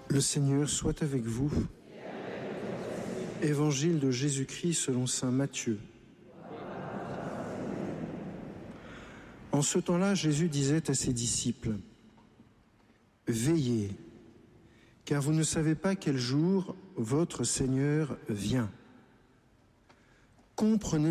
Le Seigneur soit avec vous. Évangile de Jésus-Christ selon saint Matthieu. En ce temps-là, Jésus disait à ses disciples : « Veillez, car vous ne savez pas quel jour votre Seigneur vient. Comprenez